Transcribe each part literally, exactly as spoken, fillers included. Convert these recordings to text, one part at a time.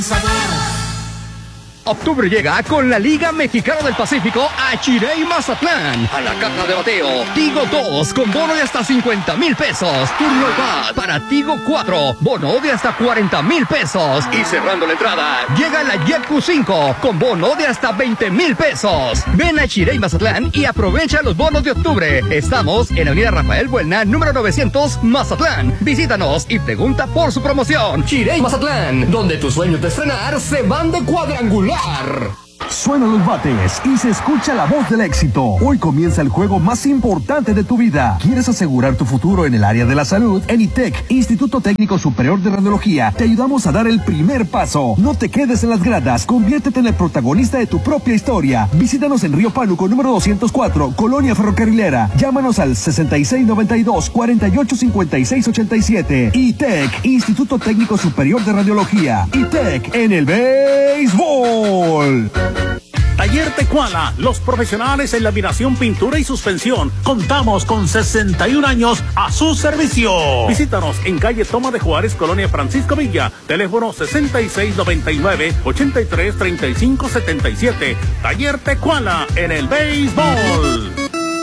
Octubre llega con la Liga Mexicana del Pacífico a Chirey Mazatlán. A la caja de bateo, Tigo dos con bono de hasta cincuenta mil pesos. Turno bat para Tigo cuatro, bono de hasta cuarenta mil pesos. Y cerrando la entrada, llega la Yeku cinco con bono de hasta veinte mil pesos. Ven a Chirey Mazatlán y aprovecha los bonos de octubre. Estamos en Avenida Rafael Buelna, número novecientos, Mazatlán. Visítanos y pregunta por su promoción. Chirey Mazatlán, donde tus sueños de estrenar se van de cuadrangular. Suenan los bates y se escucha la voz del éxito. Hoy comienza el juego más importante de tu vida. ¿Quieres asegurar tu futuro en el área de la salud? En I T E C, Instituto Técnico Superior de Radiología, te ayudamos a dar el primer paso. No te quedes en las gradas, conviértete en el protagonista de tu propia historia. Visítanos en Río Pánuco, número doscientos cuatro, Colonia Ferrocarrilera. Llámanos al sesenta y seis noventa y dos, cuarenta y ocho cincuenta y seis ochenta y siete. I T E C, Instituto Técnico Superior de Radiología. I T E C en el béisbol. Taller Tecuala, los profesionales en laminación, pintura y suspensión. Contamos con sesenta y un años a su servicio. Visítanos en calle Toma de Juárez, Colonia Francisco Villa. Teléfono sesenta y seis noventa y nueve, ochenta y tres treinta y cinco setenta y siete. Taller Tecuala en el béisbol.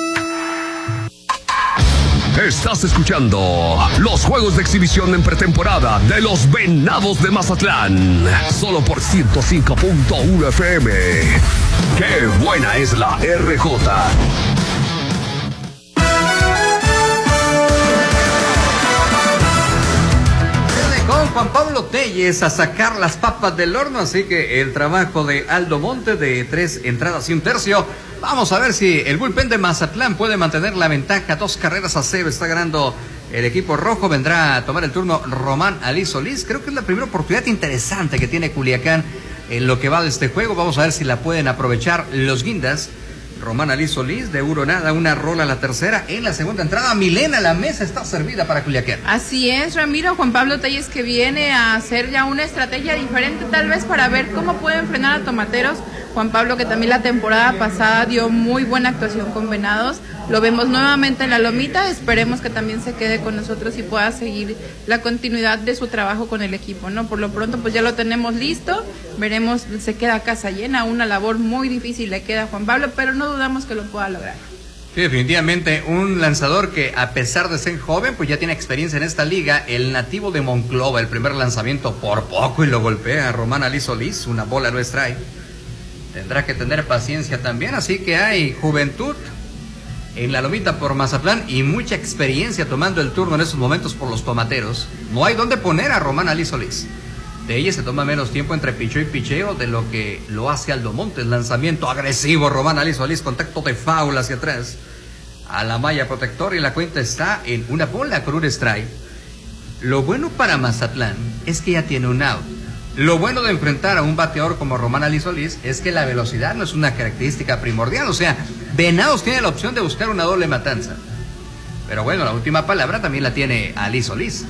Estás escuchando los juegos de exhibición en pretemporada de los Venados de Mazatlán. Solo por ciento cinco punto uno F M. ¡Qué buena es la R J! Con Juan Pablo Telles a sacar las papas del horno, así que el trabajo de Aldo Monte de tres entradas y un tercio. Vamos a ver si el bullpen de Mazatlán puede mantener la ventaja. Dos carreras a cero está ganando el equipo rojo. Vendrá a tomar el turno Román Ali Solís. Creo que es la primera oportunidad interesante que tiene Culiacán en lo que va de este juego. Vamos a ver si la pueden aprovechar los guindas. Román Ali Solís, de Huronada, una rola a la tercera. En la segunda entrada, Milena, la mesa está servida para Culiacán. Así es, Ramiro. Juan Pablo Telles que viene a hacer ya una estrategia diferente, tal vez para ver cómo pueden frenar a Tomateros. Juan Pablo, que también la temporada pasada dio muy buena actuación con Venados. Lo vemos nuevamente en la lomita. Esperemos que también se quede con nosotros y pueda seguir la continuidad de su trabajo con el equipo, ¿no? Por lo pronto, pues ya lo tenemos listo. Veremos, se queda casa llena. Una labor muy difícil le queda a Juan Pablo, pero no dudamos que lo pueda lograr. Sí, definitivamente un lanzador que, a pesar de ser joven, pues ya tiene experiencia en esta liga. El nativo de Monclova, el primer lanzamiento por poco y lo golpea a Román Ali Solís. Una bola no strike. Tendrá que tener paciencia también, así que hay juventud en la lomita por Mazatlán y mucha experiencia tomando el turno en estos momentos por los Tomateros. No hay dónde poner a Román Ali Solís. De ella se toma menos tiempo entre picheo y picheo de lo que lo hace Aldo Montes. Lanzamiento agresivo, Román Ali Solís, contacto de foul hacia atrás a la malla protectora y la cuenta está en una bola con un strike. Lo bueno para Mazatlán es que ya tiene un out. Lo bueno de enfrentar a un bateador como Román Ali Solís es que la velocidad no es una característica primordial. O sea, Venados tiene la opción de buscar una doble matanza. Pero bueno, la última palabra también la tiene Ali Solís.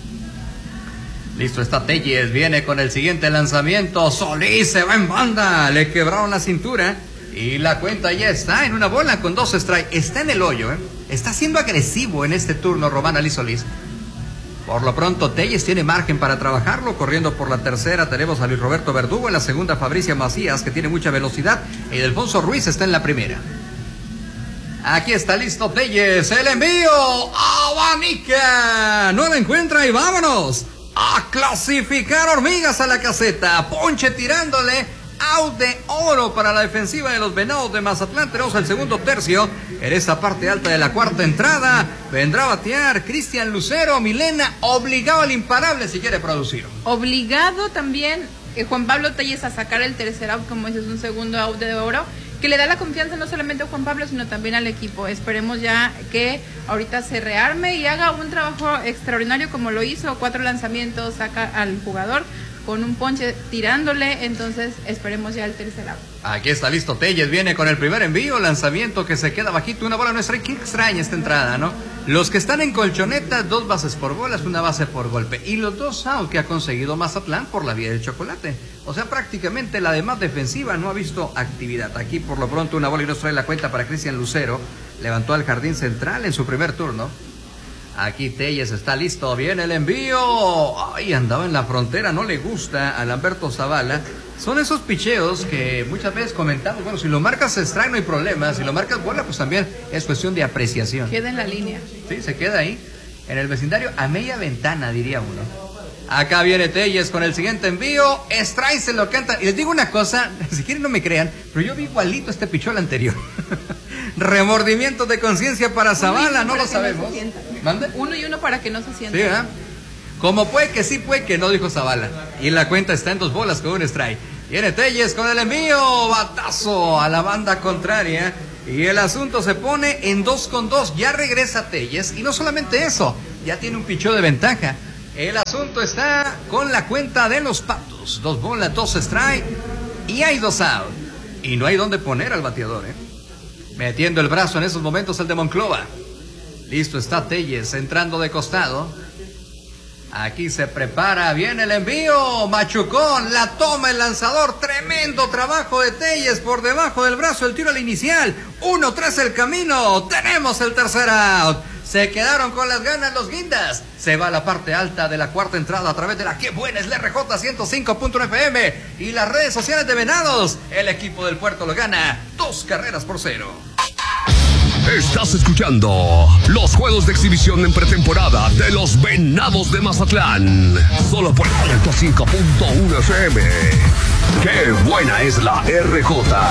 Listo está Telles, viene con el siguiente lanzamiento. Solís se va en banda, le quebraron la cintura y la cuenta ya está en una bola con dos strikes. Está en el hoyo, ¿eh? Está siendo agresivo en este turno Román Ali Solís. Por lo pronto, Telles tiene margen para trabajarlo. Corriendo por la tercera tenemos a Luis Roberto Verdugo. En la segunda, Fabricio Macías, que tiene mucha velocidad. Y Delfonso Ruiz está en la primera. Aquí está listo Telles. El envío. Abanica. No la encuentra y vámonos a clasificar hormigas a la caseta. Ponche tirándole. Out de oro para la defensiva de los Venados de Mazatlán. Tenemos el segundo tercio. En esta parte alta de la cuarta entrada vendrá a batear Cristian Lucero. Milena, obligado al imparable si quiere producir. Obligado también eh, Juan Pablo Telles a sacar el tercer out, como dices, un segundo out de oro, que le da la confianza no solamente a Juan Pablo, sino también al equipo. Esperemos ya que ahorita se rearme y haga un trabajo extraordinario como lo hizo. Cuatro lanzamientos, saca al jugador con un ponche tirándole, entonces esperemos ya el tercer out. Aquí está listo Telles, viene con el primer envío, lanzamiento que se queda bajito, una bola no strike. Qué extraña esta entrada, ¿no? Los que están en colchoneta, dos bases por bolas, una base por golpe, y los dos outs que ha conseguido Mazatlán por la vía del chocolate. O sea, prácticamente la demás defensiva no ha visto actividad. Aquí por lo pronto una bola y no trae la cuenta para Cristian Lucero, levantó al jardín central en su primer turno. Aquí Telles está listo, viene el envío. Ay, andaba en la frontera, no le gusta a Lamberto Zavala. Son esos picheos que muchas veces comentamos, bueno, si lo marcas strike no hay problema, si lo marcas bola pues también es cuestión de apreciación. Queda en la línea. Sí, se queda ahí, en el vecindario, a media ventana diría uno. Acá viene Telles con el siguiente envío, strike se lo canta. Y les digo una cosa, si quieren no me crean, pero yo vi igualito este picheo al anterior. Remordimiento de conciencia para Zavala, no lo sabemos. ¿Mande? Uno y uno para que no se sienta. Sí, ¿eh? Como puede que sí, puede que no, dijo Zavala. Y la cuenta está en dos bolas con un strike. Viene Telles con el envío, batazo a la banda contraria. Y el asunto se pone en dos con dos. Ya regresa Telles. Y no solamente eso, ya tiene un picheo de ventaja. El asunto está con la cuenta de los Patos. Dos bolas, dos strike. Y hay dos out. Y no hay dónde poner al bateador, ¿eh? Metiendo el brazo en esos momentos el de Monclova. Listo está Telles entrando de costado. Aquí se prepara, viene el envío, machucón, la toma el lanzador, tremendo trabajo de Telles por debajo del brazo, el tiro al inicial, uno tres el camino, tenemos el tercer out. Se quedaron con las ganas los guindas. Se va a la parte alta de la cuarta entrada a través de la que buena es la R J ciento cinco punto uno F M y las redes sociales de Venados. El equipo del Puerto lo gana dos carreras por cero. Estás escuchando los juegos de exhibición en pretemporada de los Venados de Mazatlán. Solo por ciento cinco punto uno F M. ¡Qué buena es la R J!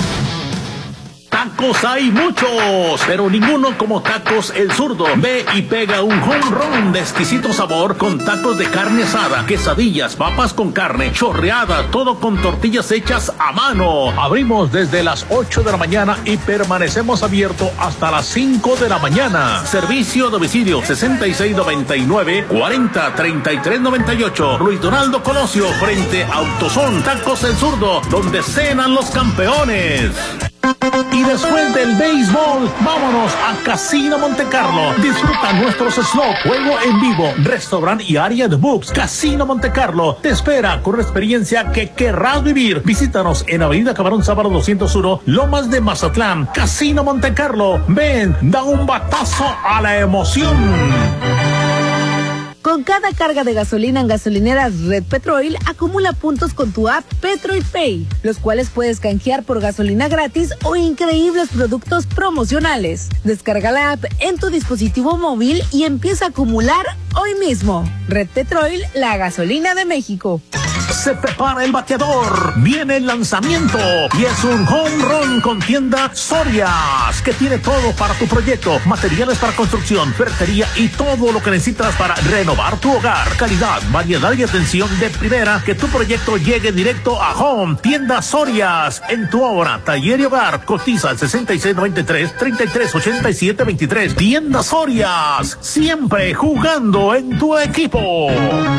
Tacos hay muchos, pero ninguno como Tacos El Zurdo. Ve y pega un home run de exquisito sabor con tacos de carne asada, quesadillas, papas con carne, chorreada, todo con tortillas hechas a mano. Abrimos desde las ocho de la mañana y permanecemos abiertos hasta las cinco de la mañana. Servicio a domicilio sesenta y seis noventa y nueve, cuarenta, treinta y tres noventa y ocho. Luis Donaldo Colosio frente a Autosón. Tacos El Zurdo, donde cenan los campeones. Y después del béisbol, vámonos a Casino Montecarlo. Disfruta nuestros slots, juego en vivo, restaurante y área de books. Casino Montecarlo te espera con una experiencia que querrás vivir. Visítanos en Avenida Camarón Sábado doscientos uno, Lomas de Mazatlán. Casino Montecarlo. Ven, da un batazo a la emoción. Con cada carga de gasolina en gasolineras Red Petrol, acumula puntos con tu app Petrol Pay, los cuales puedes canjear por gasolina gratis o increíbles productos promocionales. Descarga la app en tu dispositivo móvil y empieza a acumular hoy mismo. Red Petrol, la gasolina de México. Se prepara el bateador, viene el lanzamiento y es un home run con tienda Sorias, que tiene todo para tu proyecto, materiales para construcción, ferretería y todo lo que necesitas para renovar tu hogar. Calidad, variedad y atención de primera, que tu proyecto llegue directo a home. Tienda Sorias, en tu obra, taller y hogar, cotiza al sesenta y seis noventa y tres, treinta y tres ochenta y siete veintitrés. Tienda Sorias, siempre jugando en tu equipo.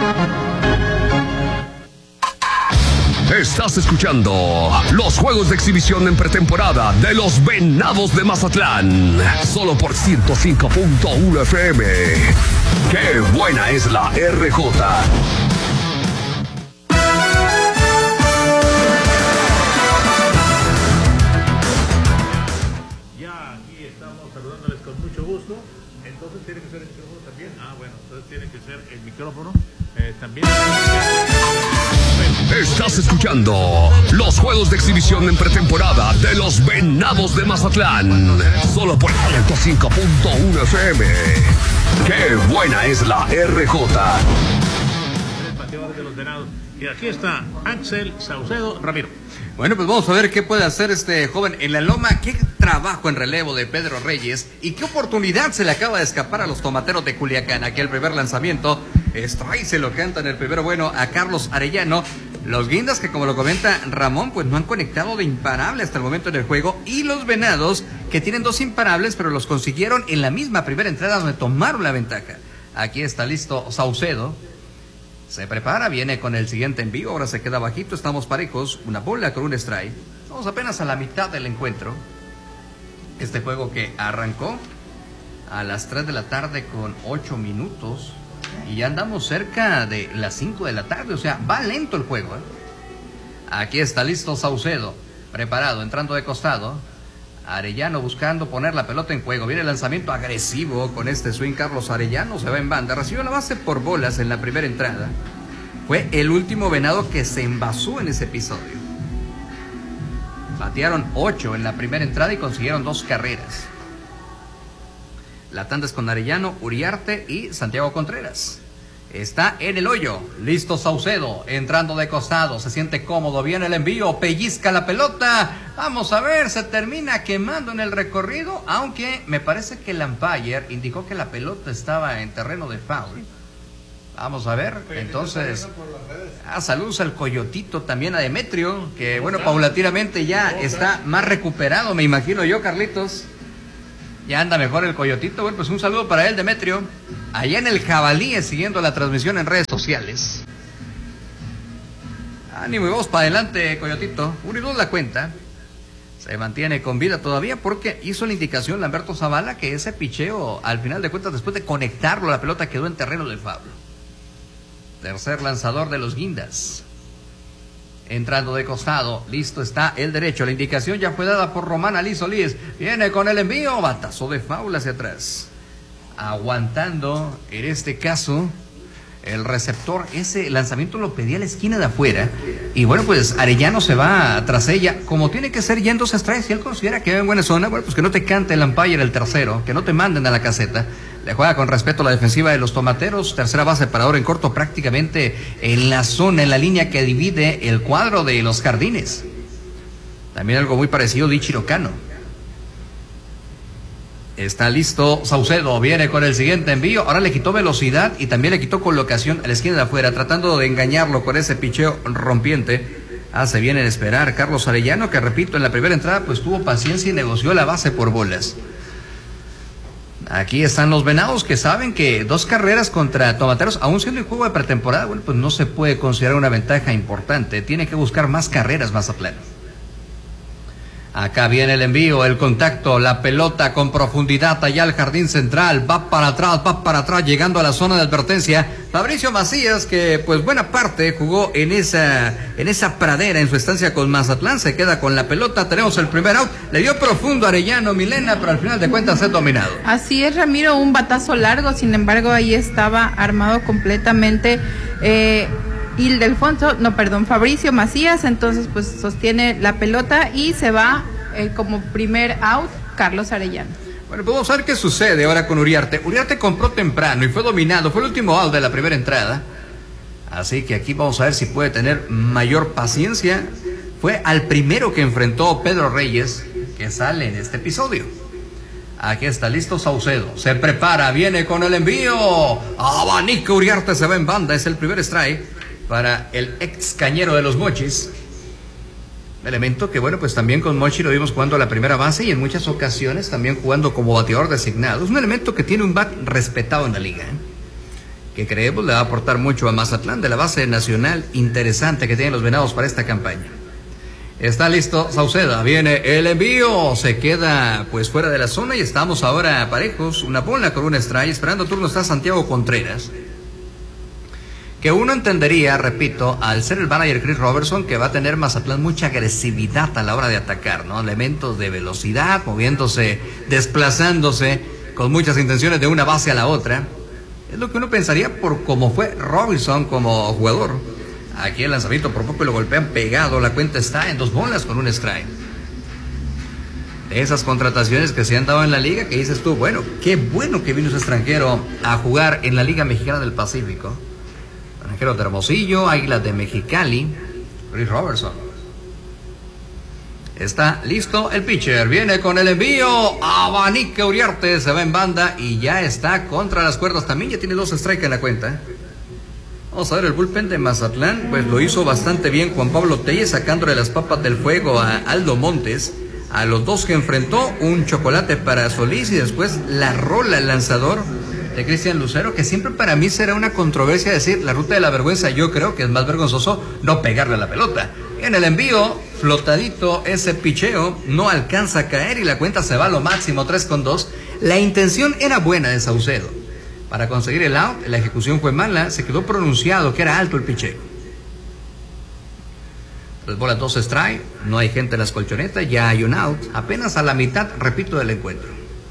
Estás escuchando los juegos de exhibición en pretemporada de los Venados de Mazatlán. Solo por ciento cinco punto uno F M. ¡Qué buena es la R J! Ya aquí estamos saludándoles con mucho gusto. Entonces tiene que ser el micrófono también. Ah, bueno, entonces tiene que ser el micrófono eh, también. Estás escuchando los juegos de exhibición en pretemporada de los Venados de Mazatlán. Solo por ciento cinco punto uno F M. ¡Qué buena es la R J! El bateador de los Venados. Y aquí está Axel Saucedo Ramiro. Bueno, pues vamos a ver qué puede hacer este joven en la loma. Qué trabajo en relevo de Pedro Reyes y qué oportunidad se le acaba de escapar a los tomateros de Culiacán. Aquí el primer lanzamiento, Strike se lo canta en el primero bueno a Carlos Arellano. Los guindas que, como lo comenta Ramón, pues no han conectado de imparable hasta el momento en el juego, y los Venados que tienen dos imparables pero los consiguieron en la misma primera entrada donde tomaron la ventaja. Aquí está listo Saucedo. Se prepara, viene con el siguiente envío, ahora se queda bajito, estamos parejos, una bola con un strike. Estamos apenas a la mitad del encuentro. Este juego que arrancó a las tres de la tarde con ocho minutos y ya andamos cerca de las cinco de la tarde, o sea, va lento el juego, ¿eh? Aquí está listo Saucedo, preparado, entrando de costado. Arellano buscando poner la pelota en juego. Viene el lanzamiento agresivo con este swing. Carlos Arellano se va en banda. Recibió la base por bolas en la primera entrada. Fue el último venado que se envasó en ese episodio. Batearon ocho en la primera entrada y consiguieron dos carreras. La tanda es con Arellano, Uriarte y Santiago Contreras. Está en el hoyo, listo Saucedo, entrando de costado, se siente cómodo, viene el envío, pellizca la pelota, vamos a ver, se termina quemando en el recorrido, aunque me parece que el umpire indicó que la pelota estaba en terreno de foul. Vamos a ver, entonces, ah, saludos al Coyotito, también a Demetrio, que bueno, paulatinamente ya está más recuperado, me imagino yo, Carlitos. Ya anda mejor el Coyotito. Bueno, pues un saludo para él, Demetrio. Allá en el Jabalí, siguiendo la transmisión en redes sociales. Ánimo y vamos para adelante, Coyotito. Uno y dos la cuenta. Se mantiene con vida todavía porque hizo la indicación Lamberto Zavala que ese picheo, al final de cuentas, después de conectarlo, la pelota quedó en terreno del foul. Tercer lanzador de los Guindas. Entrando de costado, listo está el derecho. La indicación ya fue dada por Román Ali Solís. Viene con el envío, batazo de foul hacia atrás. Aguantando, en este caso, el receptor. Ese lanzamiento lo pedía a la esquina de afuera. Y bueno, pues Arellano se va tras ella. Como tiene que ser yéndose a strike, si él considera que va en buena zona, bueno, pues que no te cante el umpire el tercero, que no te manden a la caseta. Le juega con respeto a la defensiva de los Tomateros. Tercera base, parador en corto, prácticamente en la zona, en la línea que divide el cuadro de los Jardines. También algo muy parecido de Ichiro Kano. Está listo Saucedo, viene con el siguiente envío. Ahora le quitó velocidad y también le quitó colocación a la esquina de afuera, tratando de engañarlo con ese picheo rompiente. Hace bien en esperar Carlos Arellano, que repito, en la primera entrada pues tuvo paciencia y negoció la base por bolas. Aquí están los Venados, que saben que dos carreras contra Tomateros, aún siendo el juego de pretemporada, bueno, pues no se puede considerar una ventaja importante. Tiene que buscar más carreras Mazatlán. Acá viene el envío, el contacto, la pelota con profundidad allá al jardín central, va para atrás, va para atrás, llegando a la zona de advertencia. Fabricio Macías, que pues buena parte jugó en esa en esa pradera en su estancia con Mazatlán, se queda con la pelota. Tenemos el primer out, le dio profundo Arellano, Milena, pero al final de cuentas es dominado. Así es, Ramiro, un batazo largo, sin embargo ahí estaba armado completamente eh, Ildefonso, no, perdón, Fabricio Macías. Entonces pues sostiene la pelota y se va eh, como primer out Carlos Arellano. Bueno, pues vamos a ver qué sucede ahora con Uriarte. Uriarte compró temprano y fue dominado, fue el último out de la primera entrada. Así que aquí vamos a ver si puede tener mayor paciencia. Fue al primero que enfrentó Pedro Reyes, que sale en este episodio. Aquí está listo Saucedo, se prepara, viene con el envío. Abanico Uriarte, se va en banda, es el primer strike para el ex cañero de los Mochis. Elemento que bueno, pues también con Mochi lo vimos jugando a la primera base y en muchas ocasiones también jugando como bateador designado. Es un elemento que tiene un bat respetado en la liga, ¿eh? que creemos le va a aportar mucho a Mazatlán, de la base nacional interesante que tienen los Venados para esta campaña. Está listo Sauceda, viene el envío, se queda pues fuera de la zona y estamos ahora parejos, una bola con un strike. Esperando turno está Santiago Contreras, que uno entendería, repito, al ser el manager Chris Robertson, que va a tener Mazatlán mucha agresividad a la hora de atacar, ¿no? Elementos de velocidad, moviéndose, desplazándose, con muchas intenciones de una base a la otra. Es lo que uno pensaría por cómo fue Robertson como jugador. Aquí el lanzamiento por poco lo golpean pegado, la cuenta está en dos bolas con un strike. De esas contrataciones que se han dado en la liga, que dices tú, bueno, qué bueno que vino ese extranjero a jugar en la Liga Mexicana del Pacífico. Extranjero de Hermosillo, Águilas de Mexicali, Chris Robertson. Está listo el pitcher, viene con el envío, abanica Uriarte, se va en banda y ya está contra las cuerdas, también ya tiene dos strikes en la cuenta. Vamos a ver el bullpen de Mazatlán, pues lo hizo bastante bien Juan Pablo Telles, sacándole las papas del fuego a Aldo Montes, a los dos que enfrentó, un chocolate para Solís y después la rola el lanzador de Cristian Lucero, que siempre para mí será una controversia decir la ruta de la vergüenza. Yo creo que es más vergonzoso no pegarle a la pelota. En el envío, flotadito ese picheo, no alcanza a caer y la cuenta se va a lo máximo, tres con dos. La intención era buena de Saucedo para conseguir el out, la ejecución fue mala, se quedó pronunciado que era alto el picheo. Tres bolas, dos strike, no hay gente en las colchonetas, ya hay un out, apenas a la mitad, repito, del encuentro.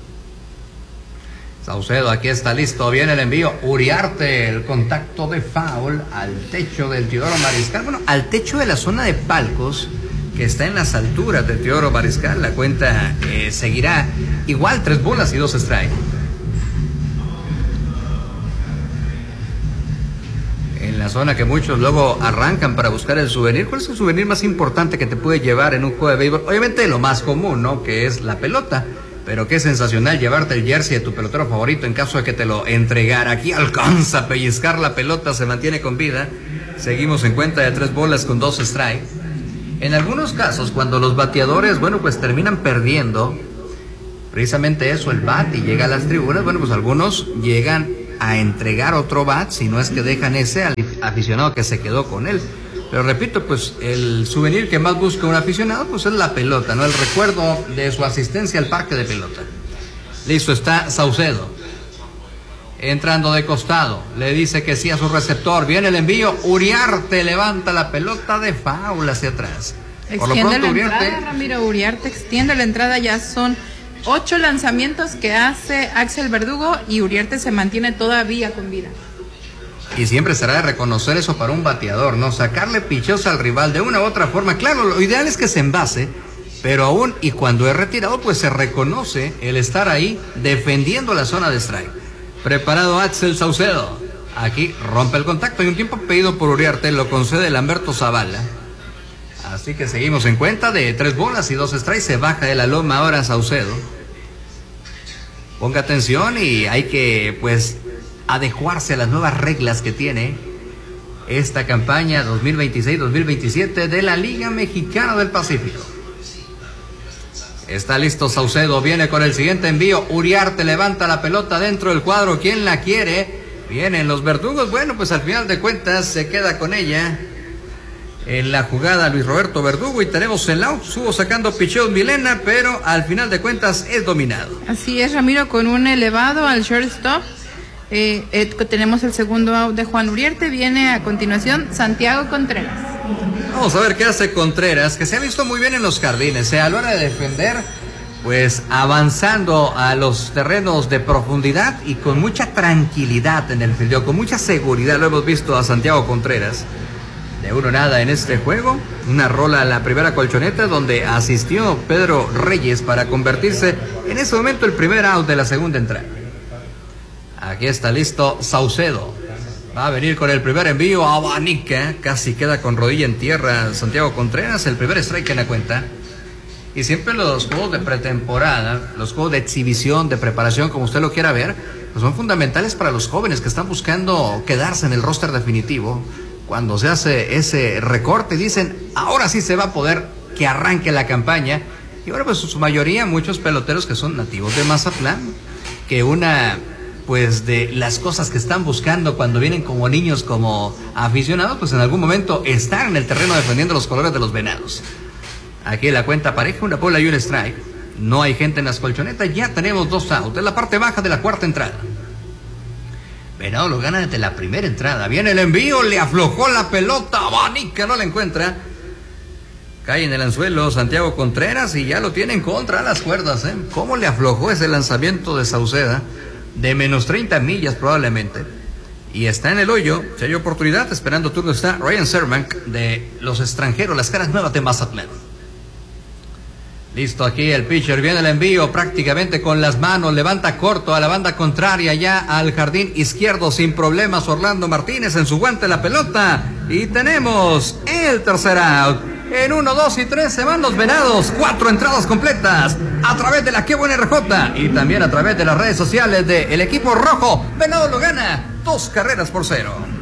Saucedo, aquí está listo, viene el envío. Uriarte, el contacto de foul al techo del Teodoro Mariscal, bueno, al techo de la zona de palcos, que está en las alturas del Teodoro Mariscal. La cuenta eh, seguirá igual, tres bolas y dos strike. En la zona que muchos luego arrancan para buscar el souvenir. ¿Cuál es el souvenir más importante que te puede llevar en un juego de béisbol? Obviamente lo más común, ¿no? Que es la pelota. Pero qué sensacional llevarte el jersey de tu pelotero favorito en caso de que te lo entregara. Aquí alcanza a pellizcar la pelota, se mantiene con vida. Seguimos en cuenta de tres bolas con dos strike. En algunos casos, cuando los bateadores, bueno, pues terminan perdiendo precisamente eso, el bat, y llega a las tribunas, bueno, pues algunos llegan a entregar otro bat, si no es que dejan ese al aficionado que se quedó con él. Pero repito, pues el souvenir que más busca un aficionado, pues es la pelota, ¿no? El recuerdo de su asistencia al parque de pelota. Listo está Saucedo. Entrando de costado, le dice que sí a su receptor, viene el envío, Uriarte levanta la pelota de foul hacia atrás. Por lo pronto, la Uriarte... entrada, Ramiro, Uriarte extiende la entrada, ya son ocho lanzamientos que hace Axel Verdugo y Uriarte se mantiene todavía con vida. Y siempre será de reconocer eso para un bateador, ¿no? Sacarle picheos al rival de una u otra forma. Claro, lo ideal es que se envase, pero aún y cuando es retirado, pues se reconoce el estar ahí defendiendo la zona de strike. Preparado Axel Saucedo. Aquí rompe el contacto y un tiempo pedido por Uriarte lo concede Lamberto Zavala. Así que seguimos en cuenta de tres bolas y dos strikes. Se baja de la loma ahora Saucedo. Ponga atención y hay que, pues, adecuarse a las nuevas reglas que tiene esta campaña dos mil veintiséis dos mil veintisiete de la Liga Mexicana del Pacífico. Está listo Saucedo, viene con el siguiente envío. Uriarte levanta la pelota dentro del cuadro. ¿Quién la quiere? Vienen los Verdugos. Bueno, pues al final de cuentas se queda con ella en la jugada Luis Roberto Verdugo y tenemos el out. Estuvo sacando picheos Milena, pero al final de cuentas es dominado. Así es, Ramiro, con un elevado al shortstop. Eh, eh, tenemos el segundo out de Juan Uriarte. Viene a continuación Santiago Contreras. Vamos a ver qué hace Contreras, que se ha visto muy bien en los jardines, ¿eh? A la hora de defender, pues avanzando a los terrenos de profundidad y con mucha tranquilidad en el fildeo, con mucha seguridad. Lo hemos visto a Santiago Contreras. De uno nada en este juego, una rola a la primera colchoneta donde asistió Pedro Reyes para convertirse en ese momento el primer out de la segunda entrada. Aquí está listo Saucedo. Va a venir con el primer envío, abanica, casi queda con rodilla en tierra Santiago Contreras, el primer strike en la cuenta. Y siempre los juegos de pretemporada, los juegos de exhibición, de preparación, como usted lo quiera ver, pues son fundamentales para los jóvenes que están buscando quedarse en el roster definitivo. Cuando se hace ese recorte, dicen, ahora sí se va a poder que arranque la campaña. Y ahora pues su mayoría, muchos peloteros que son nativos de Mazatlán, que una... pues de las cosas que están buscando cuando vienen como niños, como aficionados, pues en algún momento estar en el terreno defendiendo los colores de los Venados. Aquí la cuenta pareja, una bola y un strike. No hay gente en las colchonetas, ya tenemos dos outs. En la parte baja de la cuarta entrada. Venado lo gana desde la primera entrada. Viene el envío, le aflojó la pelota, abanica, no la encuentra. Cae en el anzuelo Santiago Contreras y ya lo tiene en contra a las cuerdas, ¿eh? ¿Cómo le aflojó ese lanzamiento de Sauceda? De menos treinta millas probablemente. Y está en el hoyo, si hay oportunidad, esperando turno está Ryan Serbank de los extranjeros, las caras nuevas de Mazatlán. Listo aquí el pitcher, viene el envío prácticamente con las manos, levanta corto a la banda contraria ya al jardín izquierdo sin problemas. Orlando Martínez en su guante la pelota y tenemos el tercer out. En uno, dos y tres se van los Venados. Cuatro entradas completas a través de la Qué Buena R J y también a través de las redes sociales del equipo rojo. Venado lo gana dos carreras por cero.